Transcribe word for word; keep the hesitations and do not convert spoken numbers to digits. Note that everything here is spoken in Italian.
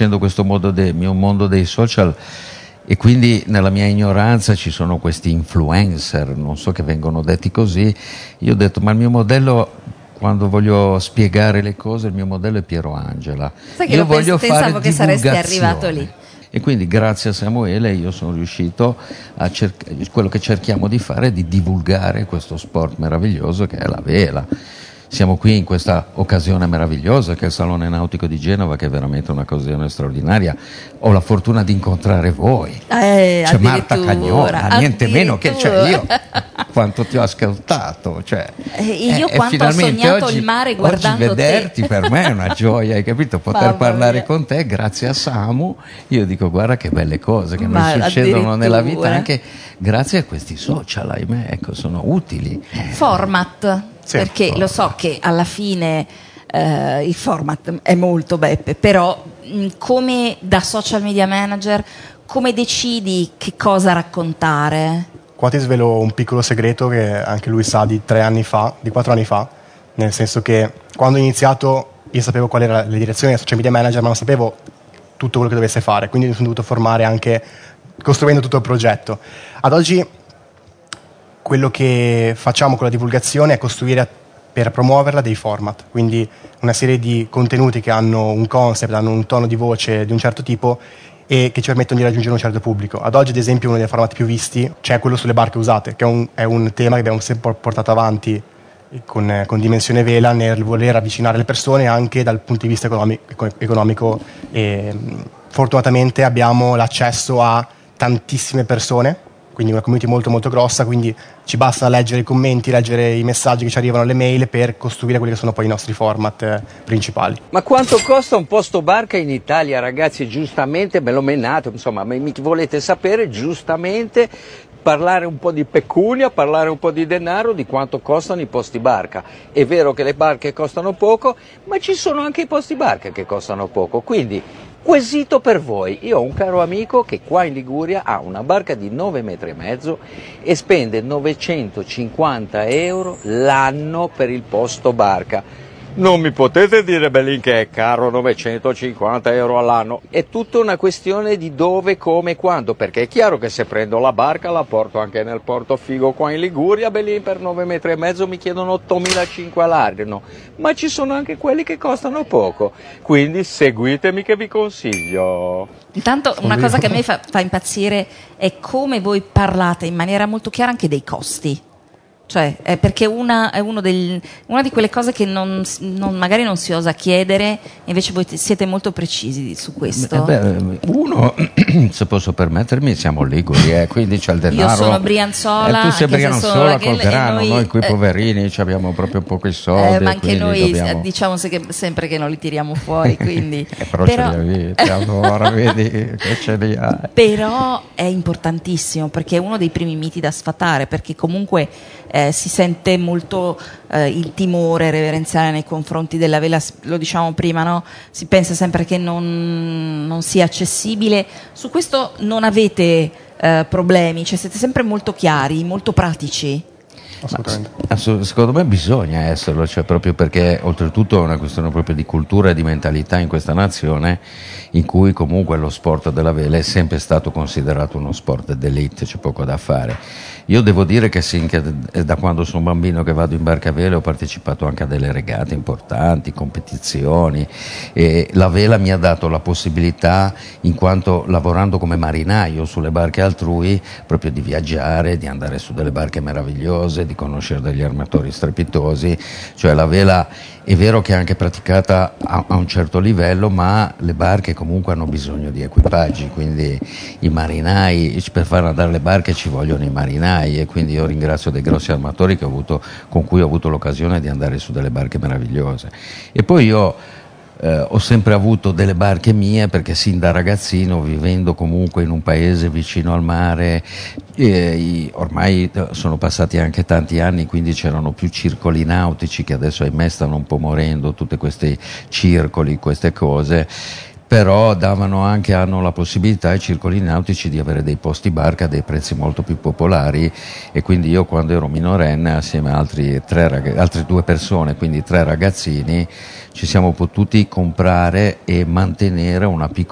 conoscendo questo mondo del mio mondo dei social, e quindi nella mia ignoranza ci sono questi influencer, non so che vengono detti così, io ho detto ma il mio modello, quando voglio spiegare le cose, il mio modello è Piero Angela. Sai che io lo voglio pens- pensavo fare che saresti divulgazione. arrivato lì. E quindi grazie a Samuele io sono riuscito a cercare, quello che cerchiamo di fare è di divulgare questo sport meraviglioso che è la vela. Siamo qui in questa occasione meravigliosa che è il Salone Nautico di Genova, che è veramente un'occasione straordinaria. Ho la fortuna di incontrare voi. Eh, C'è Marta Cagnola, niente meno che cioè io quanto ti ho ascoltato, cioè, eh, io eh, quanto ho sognato oggi, il mare guardando oggi vederti te. per me è una gioia, hai capito? Poter Mamma parlare mia. con te grazie a Samu. Io dico guarda che belle cose che Ma mi succedono nella vita addirittura. anche grazie a questi social, ahimè, ecco, sono utili. Format, Sì, perché format. lo so che alla fine eh, il format è molto Beppe, però mh, come da social media manager come decidi che cosa raccontare? Qua ti svelo un piccolo segreto che anche lui sa di tre anni fa, di quattro anni fa, nel senso che quando ho iniziato io sapevo qual era la direzione del social media manager, ma non sapevo tutto quello che dovesse fare, quindi mi sono dovuto formare anche costruendo tutto il progetto. Ad oggi quello che facciamo con la divulgazione è costruire per promuoverla dei format, quindi una serie di contenuti che hanno un concept, hanno un tono di voce di un certo tipo e che ci permettono di raggiungere un certo pubblico. Ad oggi, ad esempio, uno dei format più visti c'è quello sulle barche usate, che è un, è un tema che abbiamo sempre portato avanti con, con Dimensione Vela, nel voler avvicinare le persone anche dal punto di vista economico, economico e fortunatamente abbiamo l'accesso a tantissime persone, quindi una community molto molto grossa, quindi ci basta leggere i commenti, leggere i messaggi che ci arrivano, le mail, per costruire quelli che sono poi i nostri format eh, principali. Ma quanto costa un posto barca in Italia, ragazzi? Giustamente me l'ho menato, insomma, mi volete sapere giustamente, parlare un po' di pecunia, parlare un po' di denaro, di quanto costano i posti barca. È vero che le barche costano poco, ma ci sono anche i posti barca che costano poco, quindi quesito per voi. Io ho un caro amico che qua in Liguria ha una barca di nove metri e mezzo e spende novecentocinquanta euro l'anno per il posto barca. Non mi potete dire, Belin, che è caro novecentocinquanta euro all'anno. È tutta una questione di dove, come, quando, perché è chiaro che se prendo la barca la porto anche nel porto figo qua in Liguria, Belin, per nove metri e mezzo mi chiedono ottomilacinquecento all'anno, ma ci sono anche quelli che costano poco, quindi seguitemi che vi consiglio. Intanto una cosa che a me fa, fa impazzire è come voi parlate in maniera molto chiara anche dei costi. Cioè, è perché una è uno del, una di quelle cose che non, non, magari non si osa chiedere, invece voi siete molto precisi su questo. Eh beh, uno, se posso permettermi, siamo liguri, eh, quindi c'è il denaro. Io sono brianzola. Eh, tu sei brianzola col grano, noi, noi qui eh, poverini abbiamo proprio pochi soldi. Eh, ma anche noi dobbiamo... diciamo se che, sempre che non li tiriamo fuori, quindi. eh, però, però ce li avete, allora vedi che ce li hai. Però è importantissimo perché è uno dei primi miti da sfatare, perché comunque eh, si sente molto eh, il timore reverenziale nei confronti della vela, lo diciamo prima, no? Si pensa sempre che non, non sia accessibile. Su questo non avete eh, problemi, cioè siete sempre molto chiari, molto pratici. Assolutamente. Ma, secondo me bisogna esserlo, cioè proprio perché oltretutto è una questione proprio di cultura e di mentalità in questa nazione, in cui comunque lo sport della vela è sempre stato considerato uno sport d'élite, c'è poco da fare. Io devo dire che sì, che da quando sono bambino che vado in barca a vela ho partecipato anche a delle regate importanti, competizioni, e la vela mi ha dato la possibilità, in quanto lavorando come marinaio sulle barche altrui, proprio di viaggiare, di andare su delle barche meravigliose, di conoscere degli armatori strepitosi. Cioè la vela è vero che è anche praticata a, a un certo livello, ma le barche comunque hanno bisogno di equipaggi, quindi i marinai, per far andare le barche ci vogliono i marinai, e quindi io ringrazio dei grossi armatori che ho avuto, con cui ho avuto l'occasione di andare su delle barche meravigliose. E poi io Eh, ho sempre avuto delle barche mie, perché sin da ragazzino, vivendo comunque in un paese vicino al mare, eh, ormai sono passati anche tanti anni, quindi c'erano più circoli nautici, che adesso ahimè stanno un po' morendo, tutti questi circoli, queste cose, però davano anche, hanno la possibilità ai circoli nautici di avere dei posti barca a dei prezzi molto più popolari, e quindi io quando ero minorenne, assieme a altri tre rag- altre due persone, quindi tre ragazzini, ci siamo potuti comprare e mantenere una piccola